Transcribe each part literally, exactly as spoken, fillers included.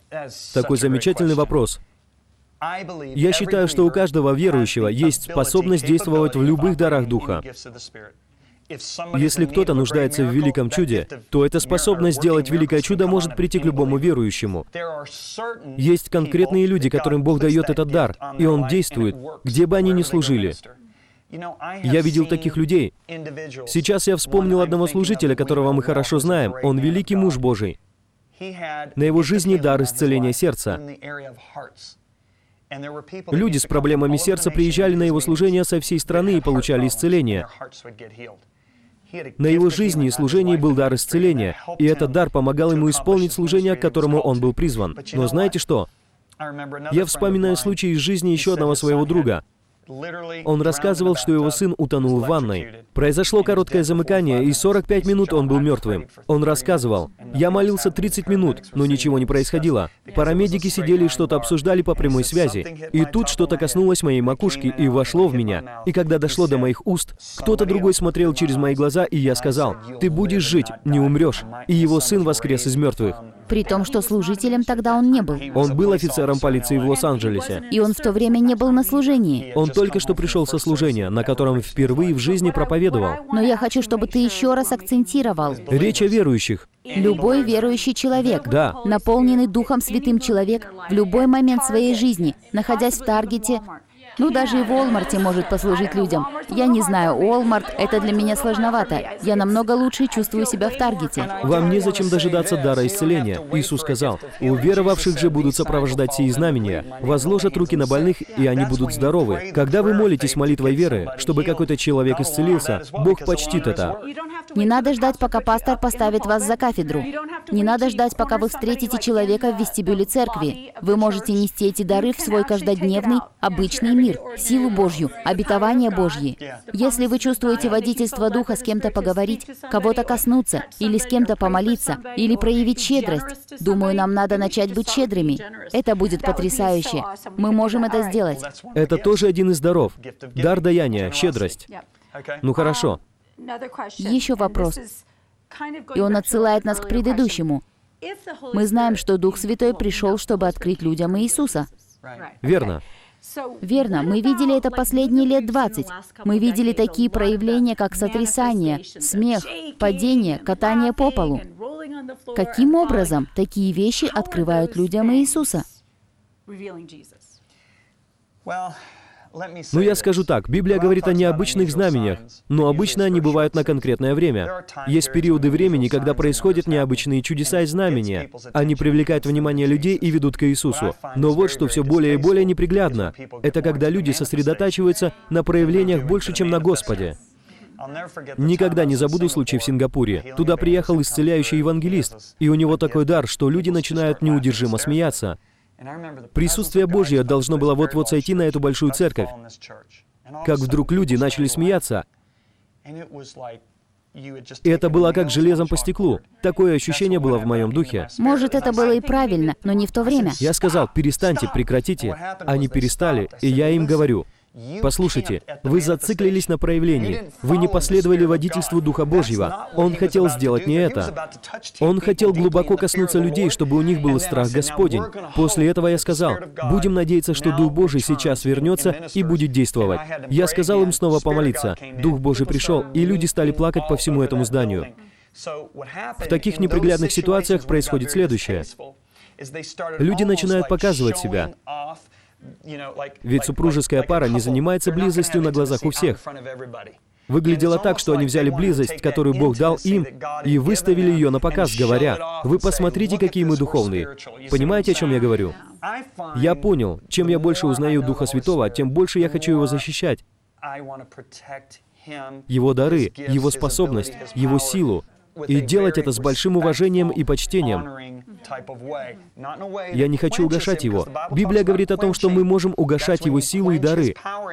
Такой замечательный вопрос. Я считаю, что у каждого верующего есть способность действовать в любых дарах Духа. Если кто-то нуждается в великом чуде, то эта способность сделать великое чудо может прийти к любому верующему. Есть конкретные люди, которым Бог дает этот дар, и Он действует, где бы они ни служили. Я видел таких людей. Сейчас я вспомнил одного служителя, которого мы хорошо знаем. Он великий муж Божий. На его жизни дар исцеления сердца. Люди с проблемами сердца приезжали на его служение со всей страны и получали исцеление. На его жизни и служении был дар исцеления, и этот дар помогал ему исполнить служение, к которому он был призван. Но знаете что? Я вспоминаю случай из жизни еще одного своего друга. Он рассказывал, что его сын утонул в ванной. Произошло короткое замыкание, и сорок пять минут он был мертвым. Он рассказывал: «Я молился тридцать минут, но ничего не происходило. Парамедики сидели и что-то обсуждали по прямой связи. И тут что-то коснулось моей макушки и вошло в меня. И когда дошло до моих уст, кто-то другой смотрел через мои глаза, и я сказал: „Ты будешь жить, не умрешь“. И его сын воскрес из мертвых». При том, что служителем тогда он не был. Он был офицером полиции в Лос-Анджелесе. И он в то время не был на служении. Он только что пришел со служения, на котором впервые в жизни проповедовал. Но я хочу, чтобы ты еще раз акцентировал. Речь о верующих. Любой верующий человек, Да. наполненный Духом Святым человек, в любой момент своей жизни, находясь в Таргете, ну, даже и в Уолмарте может послужить людям. Я не знаю, Уолмарт — это для меня сложновато. Я намного лучше чувствую себя в Таргете. Вам незачем дожидаться дара исцеления. Иисус сказал: «У веровавших же будут сопровождать сии знамения. Возложат руки на больных, и они будут здоровы». Когда вы молитесь молитвой веры, чтобы какой-то человек исцелился, Бог почтит это. Не надо ждать, пока пастор поставит вас за кафедру. Не надо ждать, пока вы встретите человека в вестибюле церкви. Вы можете нести эти дары в свой каждодневный, обычный мир, силу Божью, обетование Божьи. Если вы чувствуете водительство Духа с кем-то поговорить, кого-то коснуться, или с кем-то помолиться, или проявить щедрость, думаю, нам надо начать быть щедрыми. Это будет потрясающе. Мы можем это сделать. Это тоже один из даров. Дар даяния, щедрость. Ну хорошо. Еще вопрос. И он отсылает нас к предыдущему. Мы знаем, что Дух Святой пришел, чтобы открыть людям Иисуса. Верно. Верно, мы видели это последние лет двадцать. Мы видели такие проявления, как сотрясание, смех, падение, катание по полу. Каким образом такие вещи открывают людям Иисуса? Ну, я скажу так, Библия говорит о необычных знамениях, но обычно они бывают на конкретное время. Есть периоды времени, когда происходят необычные чудеса и знамения. Они привлекают внимание людей и ведут к Иисусу. Но вот что все более и более неприглядно. Это когда люди сосредотачиваются на проявлениях больше, чем на Господе. Никогда не забуду случай в Сингапуре. Туда приехал исцеляющий евангелист, и у него такой дар, что люди начинают неудержимо смеяться. Присутствие Божье должно было вот-вот сойти на эту большую церковь. Как вдруг люди начали смеяться, и это было как железом по стеклу. Такое ощущение было в моем духе. Может, это было и правильно, но не в то время. Я сказал: «Перестаньте, прекратите». Они перестали, и я им говорю: «Послушайте, вы зациклились на проявлении. Вы не последовали водительству Духа Божьего. Он хотел сделать не это. Он хотел глубоко коснуться людей, чтобы у них был страх Господень». После этого я сказал: «Будем надеяться, что Дух Божий сейчас вернется и будет действовать». Я сказал им снова помолиться. Дух Божий пришел, и люди стали плакать по всему этому зданию. В таких неприглядных ситуациях происходит следующее. Люди начинают показывать себя. Ведь супружеская пара не занимается близостью на глазах у всех. Выглядело так, что они взяли близость, которую Бог дал им, и выставили ее на показ, говоря: «Вы посмотрите, какие мы духовные». Понимаете, о чем я говорю? Я понял, чем я больше узнаю Духа Святого, тем больше я хочу Его защищать. Его дары, Его способность, Его силу. И делать это с большим уважением и почтением. Я не хочу угашать Его. Библия говорит о том, что мы можем угашать Его силу и дары.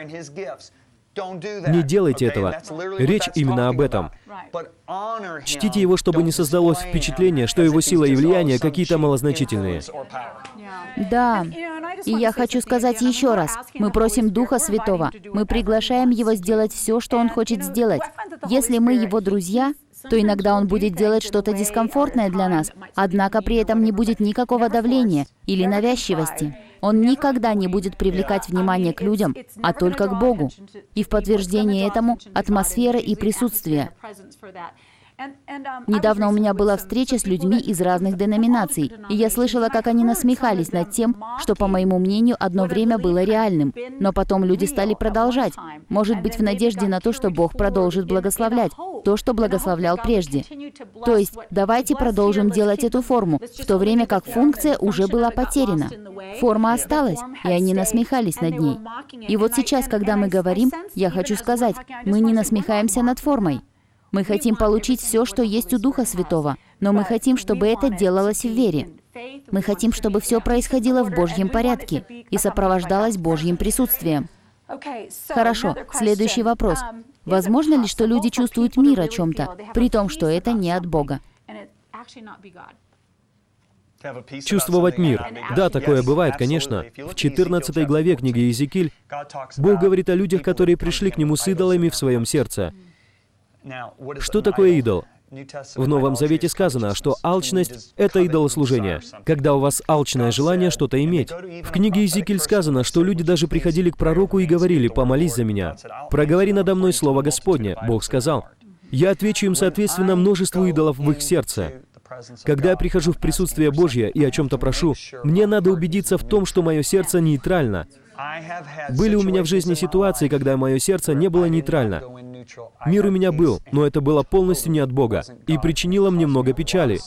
Не делайте этого. Речь именно об этом. Чтите Его, чтобы не создалось впечатление, что Его сила и влияние какие-то малозначительные. Да. И я хочу сказать еще раз. Мы просим Духа Святого. Мы приглашаем Его сделать все, что Он хочет сделать. Если мы Его друзья, то иногда Он будет делать что-то дискомфортное для нас, однако при этом не будет никакого давления или навязчивости. Он никогда не будет привлекать внимание к людям, а только к Богу. И в подтверждение этому атмосфера и присутствие. Недавно у меня была встреча с людьми из разных деноминаций, и я слышала, как они насмехались над тем, что, по моему мнению, одно время было реальным. Но потом люди стали продолжать, может быть, в надежде на то, что Бог продолжит благословлять то, что благословлял прежде. То есть, давайте продолжим делать эту форму, в то время как функция уже была потеряна. Форма осталась, и они насмехались над ней. И вот сейчас, когда мы говорим, я хочу сказать, мы не насмехаемся над формой. Мы хотим получить все, что есть у Духа Святого, но мы хотим, чтобы это делалось в вере. Мы хотим, чтобы все происходило в Божьем порядке и сопровождалось Божьим присутствием. Хорошо, следующий вопрос. Возможно ли, что люди чувствуют мир о чем-то, при том, что это не от Бога? Чувствовать мир. Да, такое бывает, конечно. В четырнадцатой главе книги Иезекииль Бог говорит о людях, которые пришли к Нему с идолами в своем сердце. Что такое идол? В Новом Завете сказано, что алчность — это идолослужение, когда у вас алчное желание что-то иметь. В книге Иезекииль сказано, что люди даже приходили к пророку и говорили: «Помолись за меня. Проговори надо мной слово Господне». Бог сказал: «Я отвечу им соответственно множеству идолов в их сердце». Когда я прихожу в присутствие Божье и о чем-то прошу, мне надо убедиться в том, что мое сердце нейтрально. Были у меня в жизни ситуации, когда мое сердце не было нейтрально. Мир у меня был, но это было полностью не от Бога и причинило мне много печали.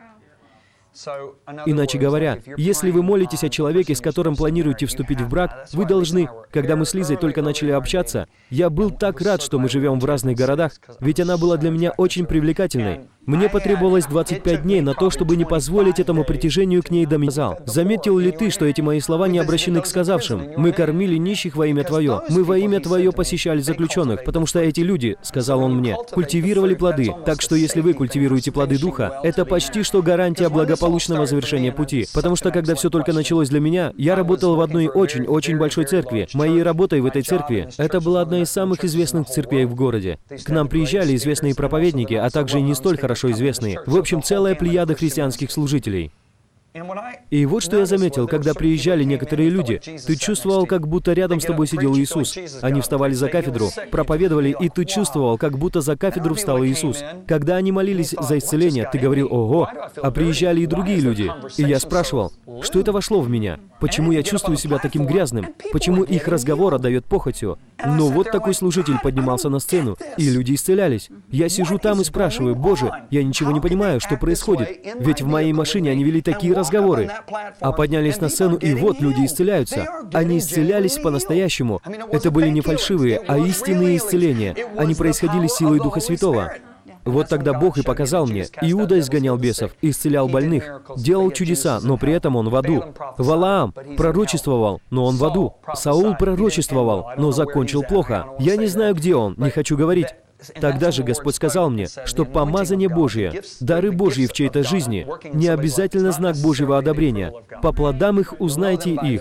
Иначе говоря, если вы молитесь о человеке, с которым планируете вступить в брак, вы должны... Когда мы с Лизой только начали общаться, я был так рад, что мы живем в разных городах, ведь она была для меня очень привлекательной. Мне потребовалось двадцать пять дней на то, чтобы не позволить этому притяжению к ней доминировать. Заметил ли ты, что эти мои слова не обращены к сказавшим: «Мы кормили нищих во имя Твое, мы во имя Твое посещали заключенных», потому что эти люди, сказал он мне, культивировали плоды. Так что если вы культивируете плоды Духа, это почти что гарантия благополучного завершения пути. Потому что когда все только началось для меня, я работал в одной очень-очень большой церкви. Моей работой в этой церкви, это была одна из самых известных церквей в городе. К нам приезжали известные проповедники, а также и не столь хорошо известные. В общем, целая плеяда христианских служителей. И вот что я заметил, когда приезжали некоторые люди, ты чувствовал, как будто рядом с тобой сидел Иисус. Они вставали за кафедру, проповедовали, и ты чувствовал, как будто за кафедру встал Иисус. Когда они молились за исцеление, ты говорил: «Ого!» А приезжали и другие люди. И я спрашивал, что это вошло в меня? Почему я чувствую себя таким грязным? Почему их разговор отдает похотью? Но вот такой служитель поднимался на сцену, и люди исцелялись. Я сижу там и спрашиваю: «Боже, я ничего не понимаю, что происходит. Ведь в моей машине они вели такие разговоры. разговоры, а поднялись на сцену, и вот люди исцеляются. Они исцелялись по-настоящему. Это были не фальшивые, а истинные исцеления. Они происходили силой Духа Святого. Вот тогда Бог и показал мне. Иуда изгонял бесов, исцелял больных, делал чудеса, но при этом он в аду. Валаам пророчествовал, но он в аду. Саул пророчествовал, но закончил плохо. Я не знаю, где он, не хочу говорить. Тогда же Господь сказал мне, что помазание Божие, дары Божьи в чьей-то жизни, не обязательно знак Божьего одобрения. По плодам их узнаете их.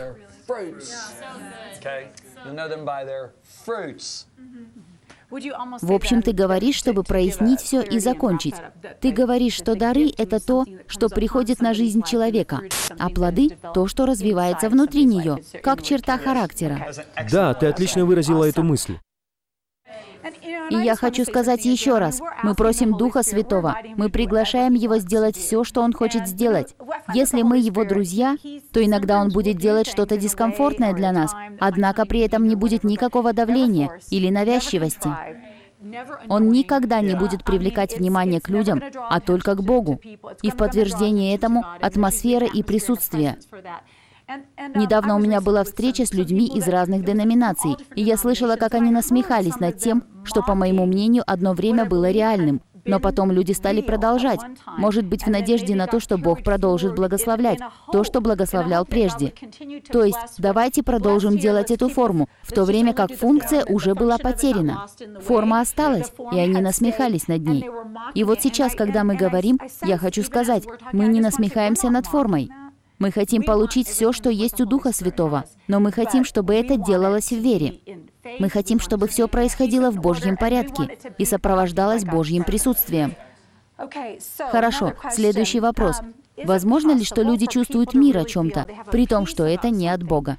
В общем, ты говоришь, чтобы прояснить все и закончить. Ты говоришь, что дары — это то, что приходит на жизнь человека, а плоды — то, что развивается внутри нее, как черта характера. Да, ты отлично выразила эту мысль. И я хочу сказать еще раз, мы просим Духа Святого, мы приглашаем Его сделать все, что Он хочет сделать. Если мы Его друзья, то иногда Он будет делать что-то дискомфортное для нас, однако при этом не будет никакого давления или навязчивости. Он никогда не будет привлекать внимание к людям, а только к Богу. И в подтверждение этому атмосфера и присутствие. Недавно у меня была встреча с людьми из разных деноминаций, и я слышала, как они насмехались над тем, что, по моему мнению, одно время было реальным. Но потом люди стали продолжать, может быть, в надежде на то, что Бог продолжит благословлять то, что благословлял прежде. То есть, давайте продолжим делать эту форму, в то время как функция уже была потеряна. Форма осталась, и они насмехались над ней. И вот сейчас, когда мы говорим, я хочу сказать, мы не насмехаемся над формой. Мы хотим получить все, что есть у Духа Святого, но мы хотим, чтобы это делалось в вере. Мы хотим, чтобы все происходило в Божьем порядке и сопровождалось Божьим присутствием. Хорошо, следующий вопрос. Возможно ли, что люди чувствуют мир о чем-то, при том, что это не от Бога?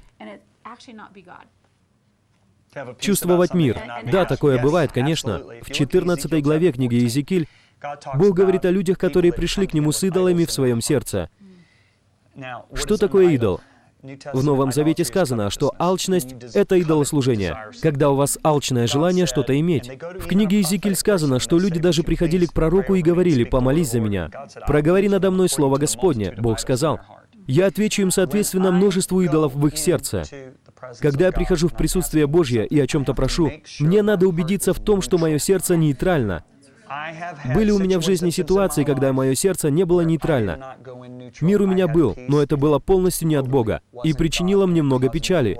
Чувствовать мир. Да, такое бывает, конечно. В четырнадцатой главе книги Иезекииль Бог говорит о людях, которые пришли к Нему с идолами в своем сердце. Что такое идол? В Новом Завете сказано, что алчность — это идолослужение, когда у вас алчное желание что-то иметь. В книге Иезекииль сказано, что люди даже приходили к пророку и говорили: «Помолись за меня. Проговори надо мной слово Господне». Бог сказал: «Я отвечу им соответственно множеству идолов в их сердце». Когда я прихожу в присутствие Божье и о чем-то прошу, мне надо убедиться в том, что мое сердце нейтрально. Были у меня в жизни ситуации, когда мое сердце не было нейтрально. Мир у меня был, но это было полностью не от Бога, и причинило мне много печали.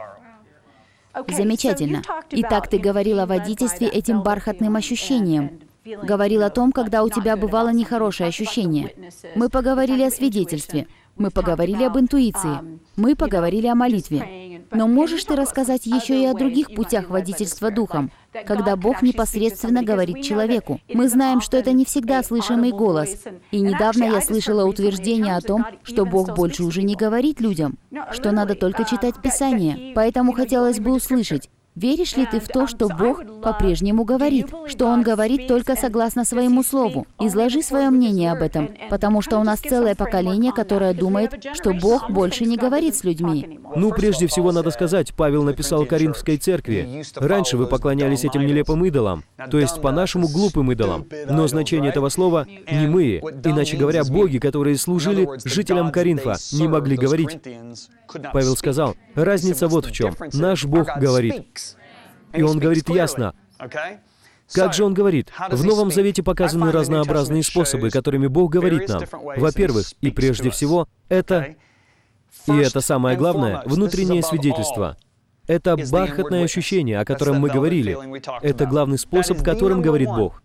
Замечательно. Итак, ты говорил о водительстве этим бархатным ощущением. Говорил о том, когда у тебя бывало нехорошее ощущение. Мы поговорили о свидетельстве. Мы поговорили об интуиции. Мы поговорили о молитве. Но можешь ты рассказать еще и о других путях водительства духом, когда Бог непосредственно говорит человеку? Мы знаем, что это не всегда слышимый голос. И недавно я слышала утверждение о том, что Бог больше уже не говорит людям, что надо только читать Писание. Поэтому хотелось бы услышать, веришь ли ты в то, что Бог по-прежнему говорит, что Он говорит только согласно своему слову? Изложи свое мнение об этом, потому что у нас целое поколение, которое думает, что Бог больше не говорит с людьми. Ну, прежде всего, надо сказать, Павел написал Коринфской церкви: «Раньше вы поклонялись этим нелепым идолам», то есть по-нашему глупым идолам. Но значение этого слова — немые. Иначе говоря, боги, которые служили жителям Коринфа, не могли говорить. Павел сказал: разница вот в чем. Наш Бог говорит. И Он говорит ясно. Как же Он говорит? В Новом Завете показаны разнообразные способы, которыми Бог говорит нам. Во-первых, и прежде всего, это, и это самое главное, внутреннее свидетельство. Это бархатное ощущение, о котором мы говорили. Это главный способ, которым говорит Бог.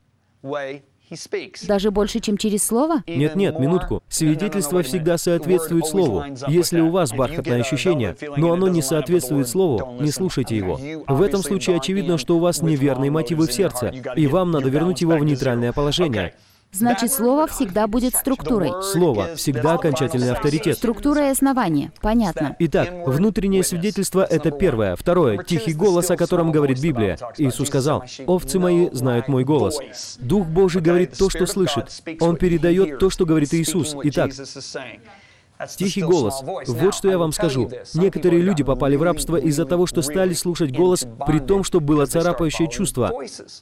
Даже больше, чем через слово? Нет-нет, минутку. Свидетельство всегда соответствует слову. Если у вас бархатное ощущение, но оно не соответствует слову, не слушайте его. В этом случае очевидно, что у вас неверные мотивы в сердце, и вам надо вернуть его в нейтральное положение. Значит, слово всегда будет структурой. Слово всегда окончательный авторитет. Структура и основание. Понятно. Итак, внутреннее свидетельство — это первое. Второе — тихий голос, о котором говорит Библия. Иисус сказал: «Овцы мои знают мой голос». Дух Божий говорит то, что слышит. Он передает то, что говорит Иисус. Итак, тихий голос. Вот что я вам скажу. Некоторые люди попали в рабство из-за того, что стали слушать голос, при том, что было царапающее чувство.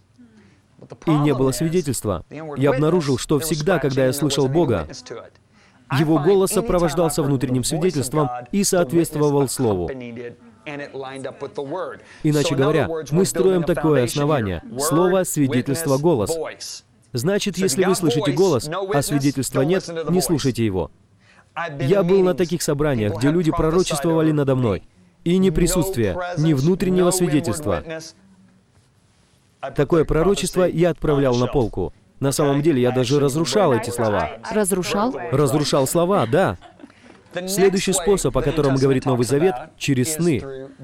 И не было свидетельства. Я обнаружил, что всегда, когда я слышал Бога, Его голос сопровождался внутренним свидетельством и соответствовал Слову. Иначе говоря, мы строим такое основание. Слово, свидетельство, голос. Значит, если вы слышите голос, а свидетельства нет, не слушайте его. Я был на таких собраниях, где люди пророчествовали надо мной. И ни присутствия, ни внутреннего свидетельства. Такое пророчество я отправлял на полку. На самом деле, я даже разрушал эти слова. Разрушал? Разрушал слова, да. Следующий способ, о котором говорит Новый Завет, через сны.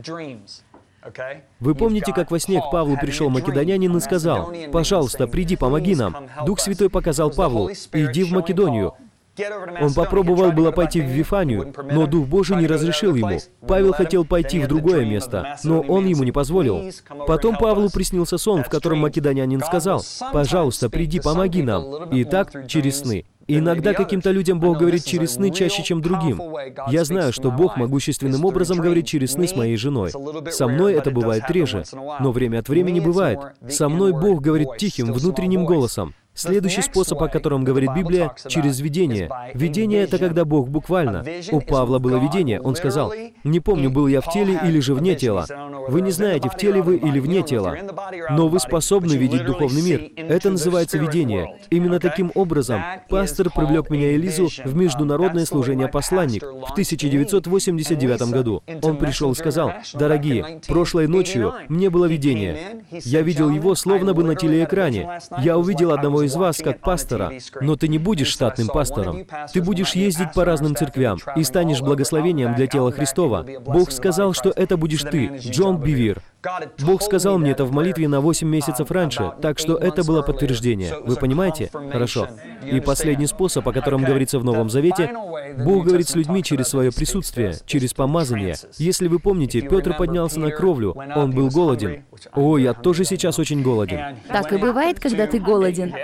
Вы помните, как во сне к Павлу пришел македонянин и сказал: «Пожалуйста, приди, помоги нам». Дух Святой показал Павлу: «Иди в Македонию». Он попробовал было пойти в Вифанию, но Дух Божий не разрешил ему. Павел хотел пойти в другое место, но он ему не позволил. Потом Павлу приснился сон, в котором македонянин сказал: «Пожалуйста, приди, помоги нам». И так через сны. Иногда каким-то людям Бог говорит через сны чаще, чем другим. Я знаю, что Бог могущественным образом говорит через сны с моей женой. Со мной это бывает реже, но время от времени бывает. Со мной Бог говорит тихим, внутренним голосом. Следующий способ, о котором говорит Библия, через видение. Видение — это когда Бог буквально. У Павла было видение. Он сказал: «Не помню, был я в теле или же вне тела». Вы не знаете, в теле вы или вне тела, но вы способны видеть духовный мир. Это называется видение. Именно таким образом пастор привлек меня и Лизу в международное служение «Посланник» в тысяча девятьсот восемьдесят девятом году. Он пришел и сказал: «Дорогие, прошлой ночью мне было видение. Я видел его словно бы на телеэкране. Я увидел одного из вас как пастора, но ты не будешь штатным пастором. Ты будешь ездить по разным церквям и станешь благословением для тела Христова. Бог сказал, что это будешь ты, Джон Бивир». Бог сказал мне это в молитве на восемь месяцев раньше, так что это было подтверждение. Вы понимаете? Хорошо. И последний способ, о котором говорится в Новом Завете, Бог говорит с людьми через свое присутствие, через помазание. Если вы помните, Петр поднялся на кровлю, он был голоден. О, я тоже сейчас очень голоден. Так и бывает, когда ты голоден.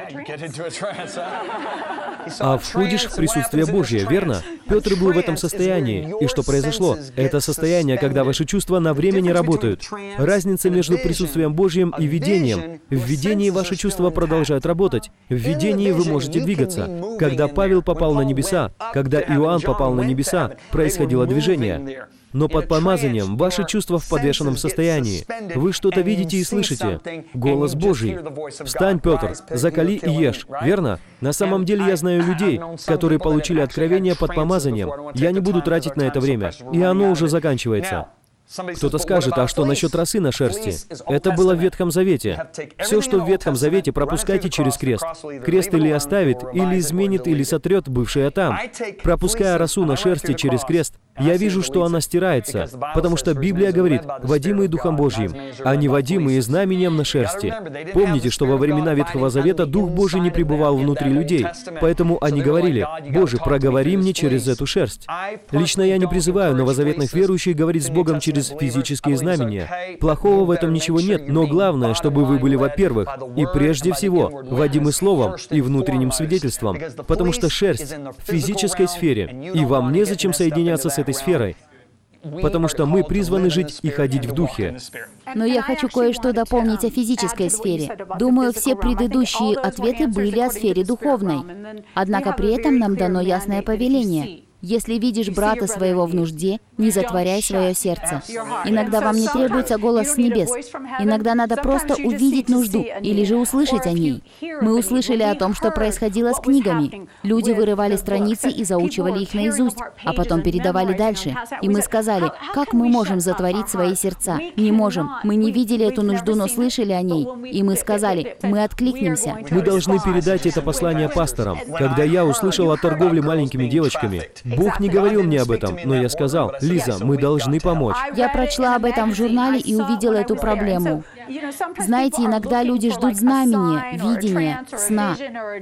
А входишь в присутствие Божье, верно? Петр был в этом состоянии. И что произошло? Это состояние, когда ваши чувства на время не работают. Разница между присутствием Божьим и видением. В видении ваши чувства продолжают работать. В видении вы можете двигаться. Когда Павел попал на небеса, когда Иоанн попал на небеса, происходило движение. Но под помазанием ваши чувства в подвешенном состоянии. Вы что-то видите и слышите. Голос Божий. «Встань, Петр, закали и ешь». Верно? На самом деле я знаю людей, которые получили откровение под помазанием. Я не буду тратить на это время. И оно уже заканчивается. Кто-то скажет, а что насчет росы на шерсти? Это было в Ветхом Завете. Все, что в Ветхом Завете, пропускайте через крест. Крест или оставит, или изменит, или сотрет бывшее там. Пропуская росу на шерсти через крест, я вижу, что она стирается, потому что Библия говорит, водимые Духом Божьим, а не водимые знамением на шерсти. Помните, что во времена Ветхого Завета Дух Божий не пребывал внутри людей, поэтому они говорили, «Боже, проговори мне через эту шерсть». Лично я не призываю новозаветных верующих говорить с Богом через физические знамения. Плохого в этом ничего нет, но главное, чтобы вы были, во-первых, и прежде всего, водимы Словом и внутренним свидетельством, потому что шерсть в физической сфере, и вам незачем соединяться с этой сферой, потому что мы призваны жить и ходить в Духе. Но я хочу кое-что дополнить о физической сфере. Думаю, все предыдущие ответы были о сфере духовной. Однако при этом нам дано ясное повеление. Если видишь брата своего в нужде, не затворяй свое сердце. Иногда вам не требуется голос с небес. Иногда надо просто увидеть нужду или же услышать о ней. Мы услышали о том, что происходило с книгами. Люди вырывали страницы и заучивали их наизусть, а потом передавали дальше. И мы сказали, как мы можем затворить свои сердца? Не можем. Мы не видели эту нужду, но слышали о ней. И мы сказали, мы откликнемся. Мы должны передать это послание пасторам. Когда я услышал о торговле маленькими девочками, Бог не говорил мне об этом, но я сказал, Лиза, мы должны помочь. Я прочла об этом в журнале и увидела эту проблему. Знаете, иногда люди ждут знамения, видения, сна.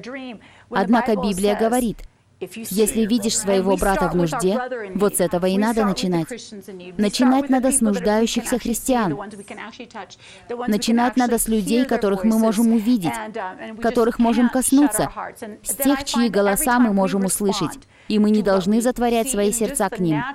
Однако Библия говорит, если видишь своего брата в нужде, вот с этого и надо начинать. Начинать надо с нуждающихся христиан. Начинать надо с людей, которых мы можем увидеть, которых можем коснуться, с тех, чьи голоса мы можем услышать. И мы не должны затворять свои сердца к ним.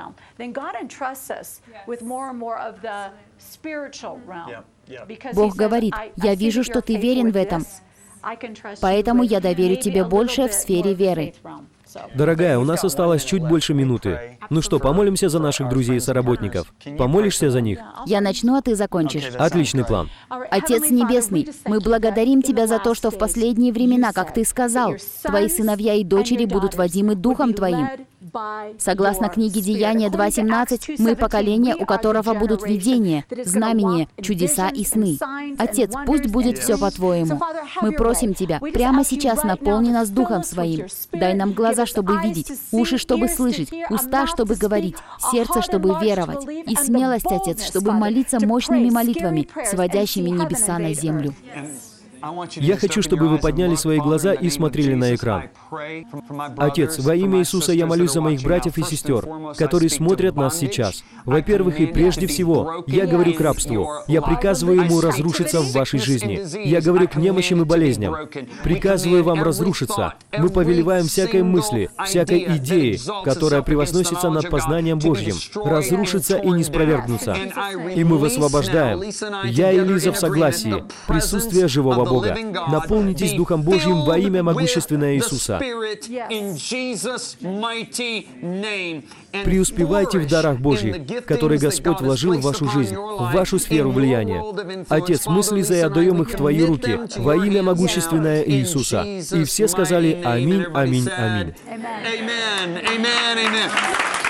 Бог говорит, «Я вижу, что ты верен в этом, поэтому я доверю тебе большее в сфере веры». Дорогая, у нас осталось чуть больше минуты. Ну что, помолимся за наших друзей и соработников? Помолишься за них? Я начну, а ты закончишь. Отличный план. Отец Небесный, мы благодарим Тебя за то, что в последние времена, как Ты сказал, Твои сыновья и дочери будут водимы Духом Твоим. Согласно книге Деяния два семнадцать, мы поколение, у которого будут видения, знамения, чудеса и сны. Отец, пусть будет все по-Твоему. Мы просим Тебя, прямо сейчас наполни нас Духом Своим. Дай нам глаза, чтобы видеть, уши, чтобы слышать, уста, чтобы говорить, сердце, чтобы веровать, и смелость, Отец, чтобы молиться мощными молитвами, сводящими небеса на землю. Я хочу, чтобы вы подняли свои глаза и смотрели на экран. Отец, во имя Иисуса я молюсь за моих братьев и сестер, которые смотрят нас сейчас. Во-первых, и прежде всего, я говорю к рабству. Я приказываю ему разрушиться в вашей жизни. Я говорю к немощам и болезням. Приказываю вам разрушиться. Мы повелеваем всякой мысли, всякой идеи, которая превозносится над познанием Божьим, разрушиться и не спровергнуться. И мы высвобождаем. Я и Лиза в согласии. Присутствие живого Бога. Бога. Наполнитесь Духом Божьим во имя могущественное Иисуса. Преуспевайте в дарах Божьих, которые Господь вложил в вашу жизнь, в вашу сферу влияния. Отец, мы с Лизой отдаем их в Твои руки во имя могущественное Иисуса. И все сказали «Аминь, аминь, аминь».